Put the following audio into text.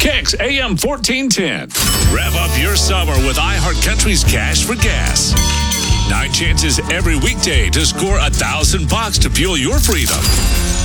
Kicks AM 1410. Rev up your summer with iHeart Country's Cash for Gas. 9 chances every weekday to score $1,000 to fuel your freedom.